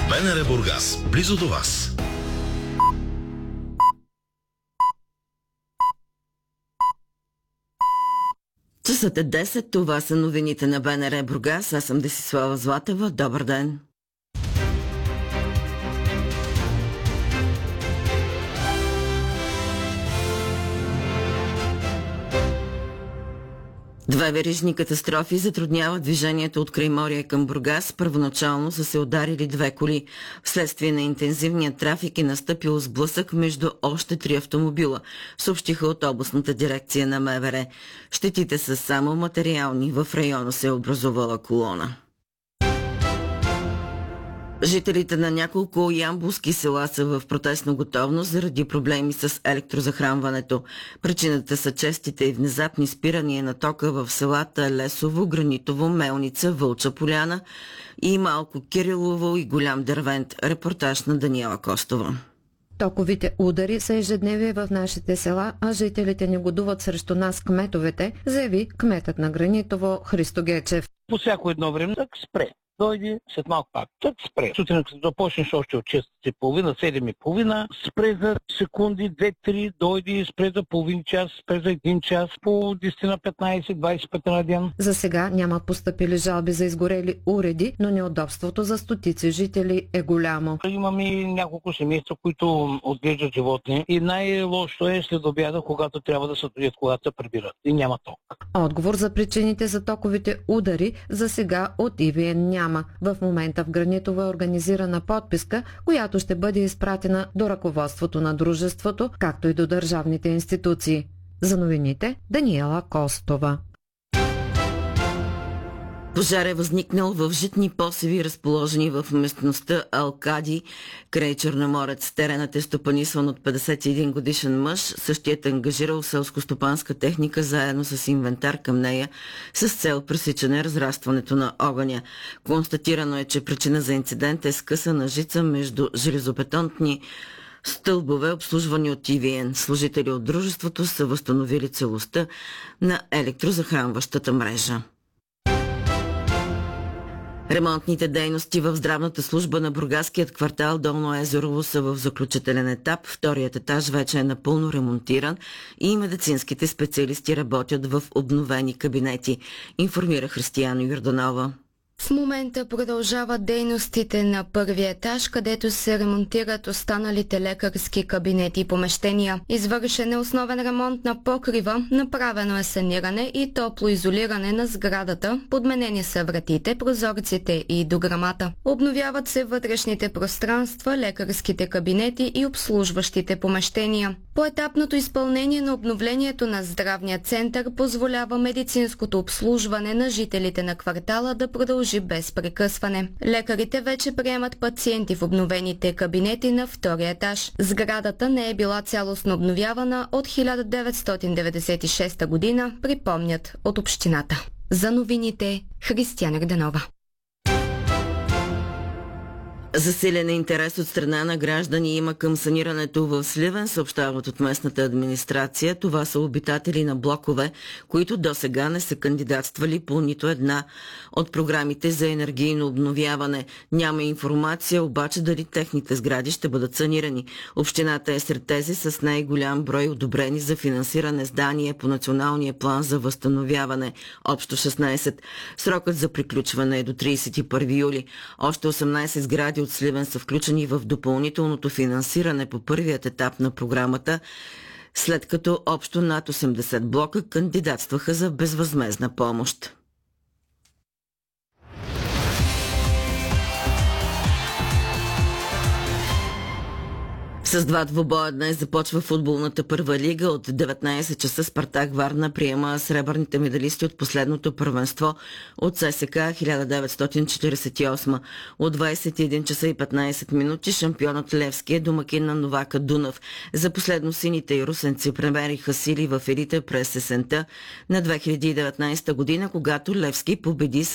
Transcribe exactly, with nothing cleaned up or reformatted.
БНР Бургас, близо до вас. Часът е десет, това са новините на БНР Бургас. Аз съм Десислава Златева. Добър ден! Две верижни катастрофи затрудняват движението от Крайморие към Бургас. Първоначално са се ударили две коли. Вследствие на интензивния трафик е настъпил сблъсък между още три автомобила, съобщиха от областната дирекция на МВР. Щетите са само материални. В района се е образувала колона. Жителите на няколко ямболски села са в протестна готовност заради проблеми с електрозахранването. Причината са честите и внезапни спирания на тока в селата Лесово, Гранитово, Мелница, Вълча поляна и Малко Кирилово и Голям Дервент. Репортаж на Даниела Костова. Токовите удари са ежедневие в нашите села, а жителите негодуват срещу нас кметовете, заяви кметът на Гранитово Христо Гечев. По всяко едно време так спре. Дойде, след малко пак тък спре. Сутрин, като започнеш още от шест и половина, седем и половина, спре за секунди, две-три, дойде, спре за половин час, спре за един час, по десет на петнайсет двайсет пъти на ден. За сега няма постъпили жалби за изгорели уреди, но неудобството за стотици жители е голямо. Имаме няколко семейства, които отглеждат животни и най-лошото е след обяда, когато трябва да се отидат, когато се прибират и няма ток. Отговор за причините за токовите удари за сега от И Ви Ен няма. В момента в Гранитово е организирана подписка, която ще бъде изпратена до ръководството на дружеството, както и до държавните институции. За новините Даниела Костова. Пожар е възникнал в житни посеви, разположени в местността Алкади, край Черноморец. Теренът е стопанисван от петдесет и един годишен мъж. Същият е ангажирал селскостопанска техника заедно с инвентар към нея с цел пресичане разрастването на огъня. Констатирано е, че причина за инцидент е скъсана жица между железобетонни стълбове, обслужвани от И Ви Ен. Служители от дружеството са възстановили целостта на електрозахранващата мрежа. Ремонтните дейности в здравната служба на бургаският квартал Долно Езерово са в заключителен етап. Вторият етаж вече е напълно ремонтиран и медицинските специалисти работят в обновени кабинети, информира Християна Йорданова. В момента продължават дейностите на първия етаж, където се ремонтират останалите лекарски кабинети и помещения. Извършен е основен ремонт на покрива, направено е саниране и топлоизолиране на сградата, подменени са вратите, прозорците и дограмата. Обновяват се вътрешните пространства, лекарските кабинети и обслужващите помещения. Поетапното изпълнение на обновлението на здравния център позволява медицинското обслужване на жителите на квартала да продължи без прекъсване. Лекарите вече приемат пациенти в обновените кабинети на втория етаж. Сградата не е била цялостно обновявана от хиляда деветстотин деветдесет и шеста година, припомнят от общината. За новините Християна Йорданова. Засилен интерес от страна на граждани има към санирането в Сливен, съобщават от местната администрация. Това са обитатели на блокове, които досега не са кандидатствали по нито една от програмите за енергийно обновяване. Няма информация обаче дали техните сгради ще бъдат санирани. Общината е сред тези с най-голям брой одобрени за финансиране здания по националния план за възстановяване. Общо шестнайсет. Срокът за приключване е до трийсет и първи юли. Още осемнайсет сгради от Сливен са включени в допълнителното финансиране по първият етап на програмата, след като общо над осемдесет блока кандидатстваха за безвъзмездна помощ. С два двубоя днес започва футболната първа лига. От деветнайсет часа Спартак Варна приема сребърните медалисти от последното първенство от ССК хиляда деветстотин четирийсет и осма. От двайсет и един часа и петнайсет минути шампионът Левски е домакин на Новака Дунав. За последно сините и русенци премериха сили в елита през есента на две хиляди и деветнайсета година, когато Левски победи с